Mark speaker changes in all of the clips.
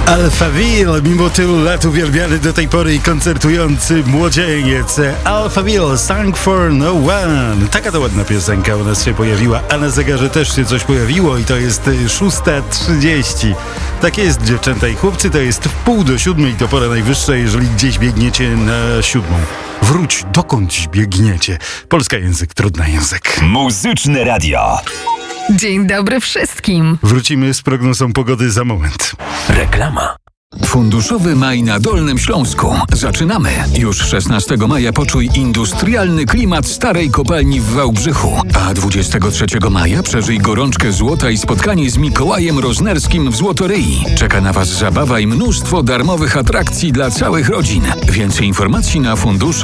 Speaker 1: Alphaville, mimo tylu lat uwielbiany do tej pory i koncertujący młodzieniec. Alphaville, Song for No One. Taka to ładna piosenka u nas się pojawiła, a na zegarze też się coś pojawiło i to jest 6:30. Tak jest, dziewczęta i chłopcy, to jest 6:45 i to pora najwyższa, jeżeli gdzieś biegniecie na 7. Wróć, dokądś biegniecie. Polska język, trudny język.
Speaker 2: Muzyczne radio.
Speaker 3: Dzień dobry wszystkim.
Speaker 1: Wrócimy z prognozą pogody za moment.
Speaker 2: Reklama.
Speaker 4: Funduszowy maj na Dolnym Śląsku. Zaczynamy. Już 16 maja poczuj industrialny klimat starej kopalni w Wałbrzychu. A 23 maja przeżyj gorączkę złota i spotkanie z Mikołajem Roznerskim w Złotoryi. Czeka na Was zabawa i mnóstwo darmowych atrakcji dla całych rodzin. Więcej informacji na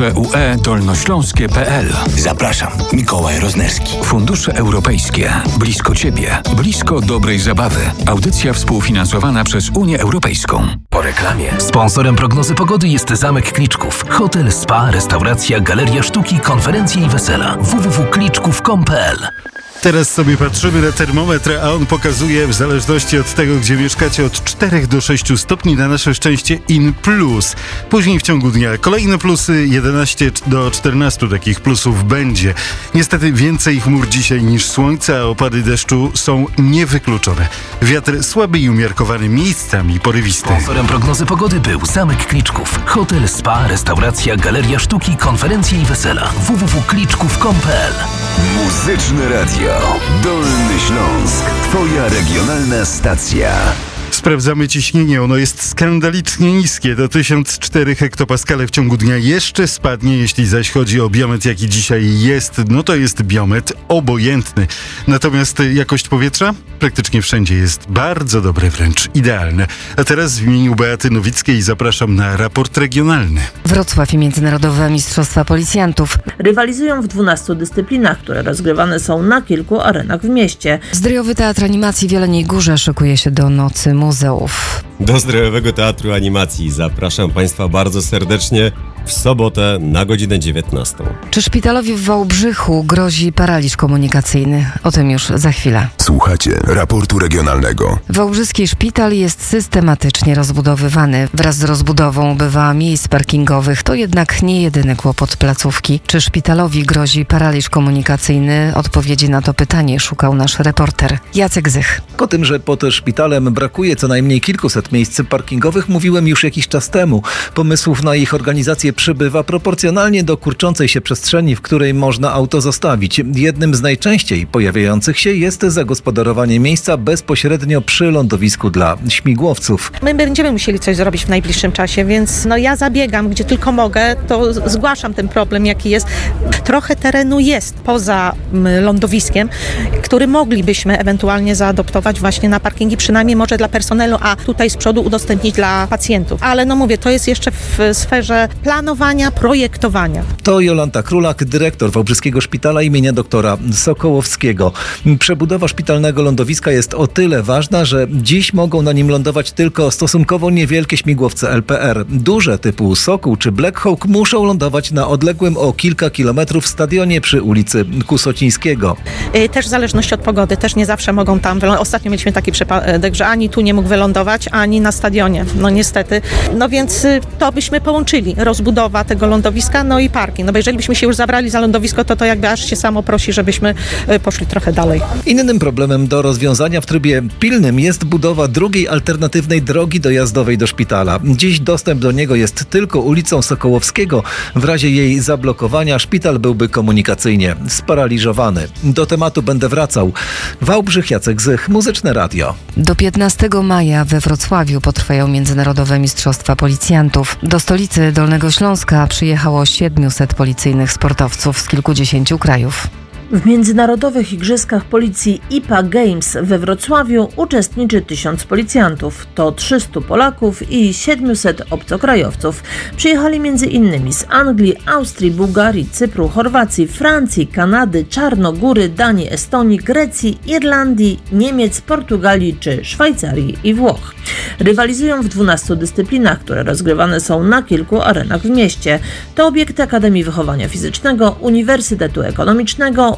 Speaker 4: fundusze.ue-dolnośląskie.pl.
Speaker 2: Zapraszam, Mikołaj Roznerski.
Speaker 4: Fundusze europejskie. Blisko Ciebie. Blisko dobrej zabawy. Audycja współfinansowana przez Unię Europejską.
Speaker 2: Po reklamie.
Speaker 5: Sponsorem prognozy pogody jest Zamek Kliczków. Hotel, spa, restauracja, galeria sztuki, konferencje i wesela. www.kliczków.com.pl.
Speaker 1: Teraz sobie patrzymy na termometr, a on pokazuje w zależności od tego, gdzie mieszkacie, od 4 do 6 stopni, na nasze szczęście in plus. Później w ciągu dnia kolejne plusy, 11 do 14 takich plusów będzie. Niestety więcej chmur dzisiaj niż słońca, a opady deszczu są niewykluczone. Wiatr słaby i umiarkowany, miejscami porywisty.
Speaker 5: Sponsorem prognozy pogody był Zamek Kliczków. Hotel, spa, restauracja, galeria sztuki, konferencje i wesela. www.kliczków.com.pl.
Speaker 2: Muzyczne radio. Dolny Śląsk. Twoja regionalna stacja.
Speaker 1: Sprawdzamy ciśnienie, ono jest skandalicznie niskie, do 1004 hektopaskale w ciągu dnia jeszcze spadnie, jeśli zaś chodzi o biometr, jaki dzisiaj jest, no to jest biometr obojętny. Natomiast jakość powietrza praktycznie wszędzie jest bardzo dobre, wręcz idealne. A teraz w imieniu Beaty Nowickiej zapraszam na raport regionalny.
Speaker 3: Wrocław i Międzynarodowe Mistrzostwa Policjantów.
Speaker 6: Rywalizują w 12 dyscyplinach, które rozgrywane są na kilku arenach w mieście.
Speaker 3: Zdrojowy Teatr Animacji w Jeleniej Górze szykuje się do Nocy Muzeów.
Speaker 7: Do Zdrojowego Teatru Animacji zapraszam Państwa bardzo serdecznie w sobotę na godzinę 19.
Speaker 3: Czy szpitalowi w Wałbrzychu grozi paraliż komunikacyjny? O tym już za chwilę.
Speaker 2: Słuchacie raportu regionalnego.
Speaker 3: Wałbrzyski szpital jest systematycznie rozbudowywany. Wraz z rozbudową ubywa miejsc parkingowych. To jednak nie jedyny kłopot placówki. Czy szpitalowi grozi paraliż komunikacyjny? Odpowiedzi na to pytanie szukał nasz reporter Jacek Zych.
Speaker 8: O tym, że pod szpitalem brakuje co najmniej kilkuset miejsc parkingowych, mówiłem już jakiś czas temu. Pomysłów na ich organizację przybywa proporcjonalnie do kurczącej się przestrzeni, w której można auto zostawić. Jednym z najczęściej pojawiających się jest zagospodarowanie miejsca bezpośrednio przy lądowisku dla śmigłowców.
Speaker 9: My będziemy musieli coś zrobić w najbliższym czasie, więc ja zabiegam, gdzie tylko mogę, to zgłaszam ten problem, jaki jest. Trochę terenu jest poza lądowiskiem, który moglibyśmy ewentualnie zaadoptować właśnie na parkingi, przynajmniej może dla personelu, a tutaj z przodu udostępnić dla pacjentów. Ale mówię, to jest jeszcze w sferze planowania, projektowania.
Speaker 8: To Jolanta Królak, dyrektor Wałbrzyskiego Szpitala imienia doktora Sokołowskiego. Przebudowa szpitalnego lądowiska jest o tyle ważna, że dziś mogą na nim lądować tylko stosunkowo niewielkie śmigłowce LPR. Duże typu Sokół czy Black Hawk muszą lądować na odległym o kilka kilometrów stadionie przy ulicy Kusocińskiego.
Speaker 9: Też w zależności od pogody, też nie zawsze mogą tam wylądować. Ostatnio mieliśmy taki przypadek, że ani tu nie mógł wylądować, ani na stadionie. Niestety. Więc to byśmy połączyli. Rozbudowa tego lądowiska, i parking. Bo jeżeli byśmy się już zabrali za lądowisko, to jakby aż się samo prosi, żebyśmy poszli trochę dalej.
Speaker 8: Innym problemem do rozwiązania w trybie pilnym jest budowa drugiej alternatywnej drogi dojazdowej do szpitala. Dziś dostęp do niego jest tylko ulicą Sokołowskiego. W razie jej zablokowania szpital byłby komunikacyjnie sparaliżowany. Do tematu będę wracał. Wałbrzych, Jacek Zych, Muzyczne Radio.
Speaker 3: Do 15 maja we Wrocławiu potrwają Międzynarodowe Mistrzostwa Policjantów. Do stolicy Dolnego Śląska przyjechało 700 policyjnych sportowców z kilkudziesięciu krajów.
Speaker 6: W Międzynarodowych Igrzyskach Policji IPA Games we Wrocławiu uczestniczy 1000 policjantów. To 300 Polaków i 700 obcokrajowców. Przyjechali m.in. z Anglii, Austrii, Bułgarii, Cypru, Chorwacji, Francji, Kanady, Czarnogóry, Danii, Estonii, Grecji, Irlandii, Niemiec, Portugalii czy Szwajcarii i Włoch. Rywalizują w 12 dyscyplinach, które rozgrywane są na kilku arenach w mieście. To obiekty Akademii Wychowania Fizycznego, Uniwersytetu Ekonomicznego,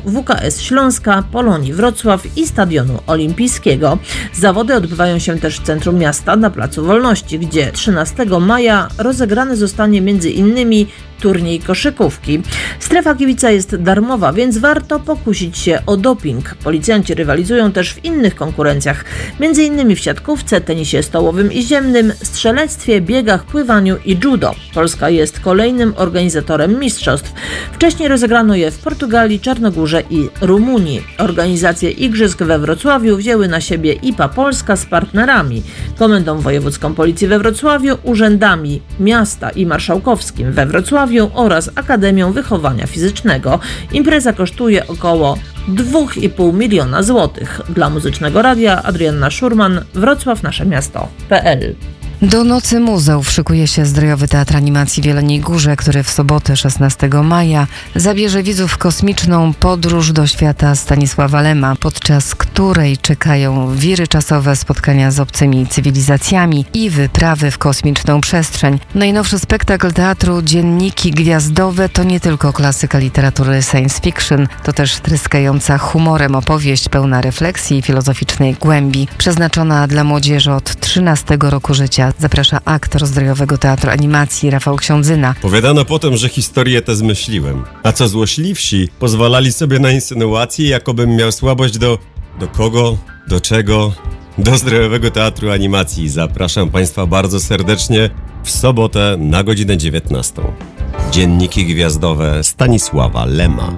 Speaker 6: WKS Śląska, Polonii Wrocław i Stadionu Olimpijskiego. Zawody odbywają się też w centrum miasta na Placu Wolności, gdzie 13 maja rozegrany zostanie m.in. turniej koszykówki. Strefa kibica jest darmowa, więc warto pokusić się o doping. Policjanci rywalizują też w innych konkurencjach, m.in. w siatkówce, tenisie stołowym i ziemnym, strzelectwie, biegach, pływaniu i judo. Polska jest kolejnym organizatorem mistrzostw. Wcześniej rozegrano je w Portugalii, Czarnogórze i Rumunii. Organizację igrzysk we Wrocławiu wzięły na siebie IPA Polska z partnerami, Komendą Wojewódzką Policji we Wrocławiu, urzędami miasta i marszałkowskim we Wrocławiu oraz Akademią Wychowania Fizycznego. Impreza kosztuje około 2,5 miliona złotych. Dla Muzycznego Radia Adrianna Szurman, Wrocław, nasze miasto.pl.
Speaker 3: Do Nocy Muzeów szykuje się Zdrojowy Teatr Animacji w Jeleniej Górze, który w sobotę 16 maja zabierze widzów w kosmiczną podróż do świata Stanisława Lema, podczas której czekają wiry czasowe, spotkania z obcymi cywilizacjami i wyprawy w kosmiczną przestrzeń. Najnowszy spektakl teatru Dzienniki Gwiazdowe to nie tylko klasyka literatury science fiction, to też tryskająca humorem opowieść pełna refleksji i filozoficznej głębi, przeznaczona dla młodzieży od 13 roku życia. Zaprasza aktor Zdrojowego Teatru Animacji Rafał Ksiądzyna.
Speaker 7: Powiadano potem, że historię tę zmyśliłem, a co złośliwsi pozwalali sobie na insynuacje, jakobym miał słabość do kogo, do czego, do Zdrojowego Teatru Animacji. Zapraszam Państwa bardzo serdecznie w sobotę na godzinę 19. Dzienniki Gwiazdowe Stanisława Lema.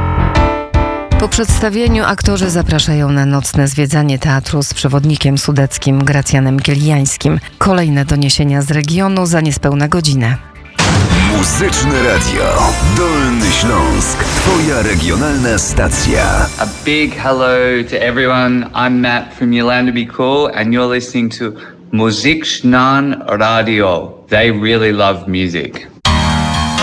Speaker 3: Po przedstawieniu aktorzy zapraszają na nocne zwiedzanie teatru z przewodnikiem sudeckim Gracjanem Kieliańskim. Kolejne doniesienia z regionu za niespełna godzinę.
Speaker 2: Muzyczne Radio Dolny Śląsk. Twoja regionalna stacja.
Speaker 10: A big hello to everyone. I'm Matt from Yolanda Be Cool and you're listening to Muzyczne Radio. They really love music.